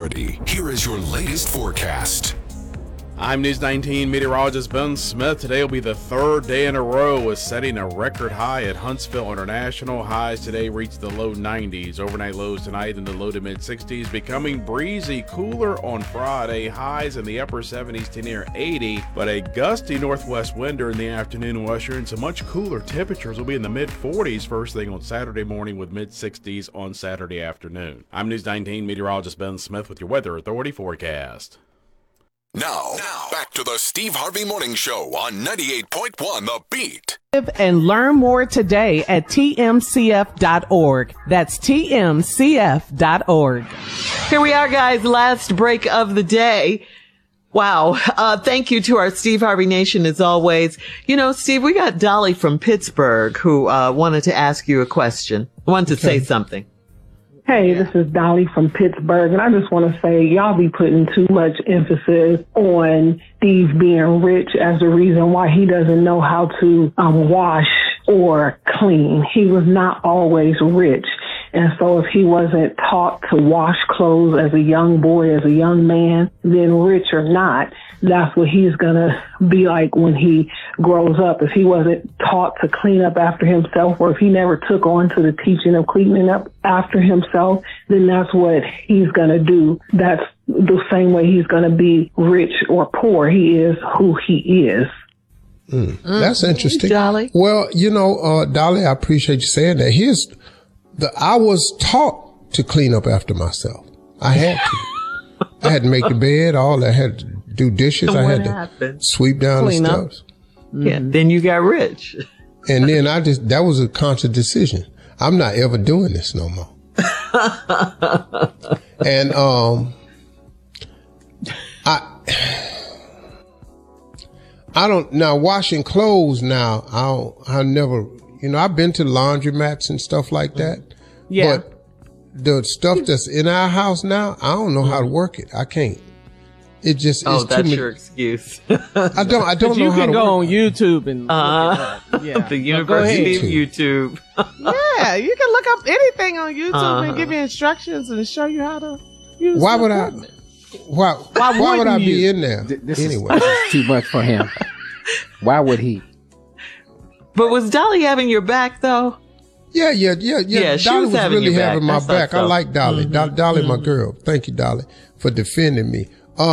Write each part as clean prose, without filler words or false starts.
authority. Here is your latest forecast. I'm News 19 meteorologist Ben Smith. Today will be the third day in a row with setting a record high at Huntsville International. Highs today reached the low 90s. Overnight lows tonight in the low to mid 60s. Becoming breezy, cooler on Friday. Highs in the upper 70s to near 80. But a gusty northwest wind during the afternoon will usher in some much cooler temperatures. Will be in the mid 40s first thing on Saturday morning with mid 60s on Saturday afternoon. I'm News 19 meteorologist Ben Smith with your Weather Authority forecast. Now, back to the Steve Harvey Morning Show on 98.1 The Beat. And learn more today at tmcf.org. That's tmcf.org. Here we are, guys. Last break of the day. Wow. Thank you to our Steve Harvey Nation as always. You know, Steve, we got Dolly from Pittsburgh who wanted to ask you a question. Wanted to say something. Hey, this is Dolly from Pittsburgh, and I just want to say y'all be putting too much emphasis on Steve being rich as the reason why he doesn't know how to wash or clean. He was not always rich. And so if he wasn't taught to wash clothes as a young boy, as a young man, then rich or not, that's what he's going to be like when he grows up. If he wasn't taught to clean up after himself, or if he never took on to the teaching of cleaning up after himself, then that's what he's going to do. That's the same way he's going to be rich or poor. He is who he is. That's interesting. Dolly. Well, you know, Dolly, I appreciate you saying that. I was taught to clean up after myself. I had to. I had to make the bed, all I had to do dishes. I had to sweep down the steps. Yeah, then you got rich. And then that was a conscious decision. I'm not ever doing this no more. And, I don't, now washing clothes now, I never, you know, I've been to laundromats and stuff like that. Yeah. But the stuff that's in our house now, I don't know how to work it. I can't. It just Oh, it's that's too many. your excuse. I don't know how to You can go work on YouTube and look it up. Yeah. The University of YouTube. Yeah, you can look up anything on YouTube and give you instructions and show you how to use Why the would I? equipment. Why would I wouldn't be you? in there This anyway? is too much for him. Why would he? But was Dolly having your back, though? Yeah. Yeah, she Dolly was was having really your back. having my I thought back. I so. like Dolly. Dolly, my girl. Thank you, Dolly, for defending me.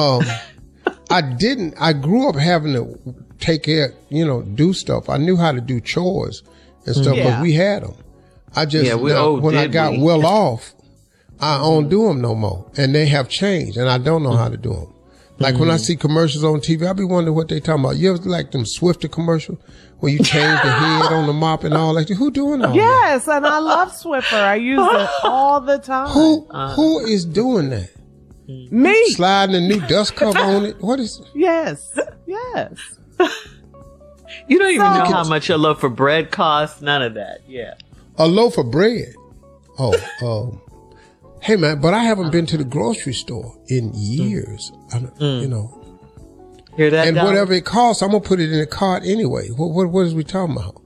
I grew up having to take care, do stuff. I knew how to do chores and stuff, but we had them. I just, when I got well off, I don't do them no more. And they have changed and I don't know how to do them. Like when I see commercials on TV, I be wondering what they talking about. You ever like them Swiffer commercial where you change the head on the mop and all that? Who doing all that? Yes, and I love Swiffer. I use it all the time. Who is doing that? Me. Sliding a new dust cover on it? What is? Yes. You don't even know how much a loaf of bread costs. None of that. Yeah. A loaf of bread. Hey man, but I haven't been to the grocery store in years. Hear that? And Dolly? whatever it costs, I'm gonna put it in the cart anyway. What is we talking about?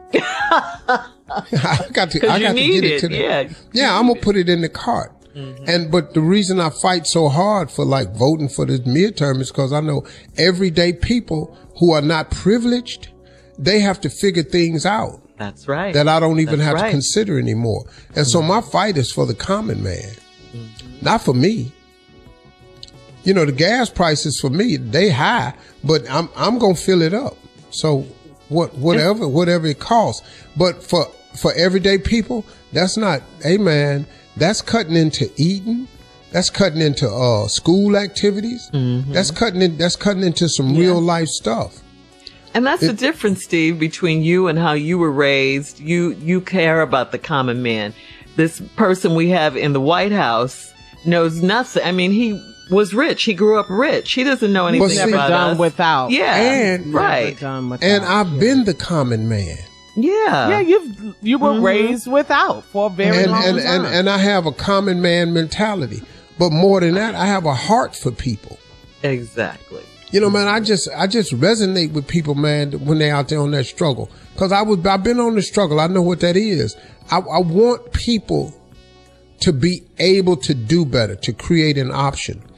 I got to get it to the. Yeah, I'm gonna put it in the cart. But the reason I fight so hard for like voting for this midterm is because I know everyday people who are not privileged, they have to figure things out. That's right. That I don't even have to consider anymore. And so my fight is for the common man, not for me. You know, the gas prices for me, they high, but I'm going to fill it up. So whatever it costs. But for everyday people, that's not, hey man, that's cutting into eating. That's cutting into school activities. That's cutting into some real life stuff. And that's the difference, Steve, between you and how you were raised. You care about the common man. This person we have in the White House knows nothing. I mean, he was rich. He grew up rich. He doesn't know anything about done us. Without. Yeah, and right. And I've been the common man. Yeah. Yeah, you were raised without for a very long time. And I have a common man mentality. But more than that, I have a heart for people. Exactly. You know, man, I just resonate with people, man, when they're out there on that struggle. Because I've been on the struggle. I know what that is. I want people to be able to do better, to create an option.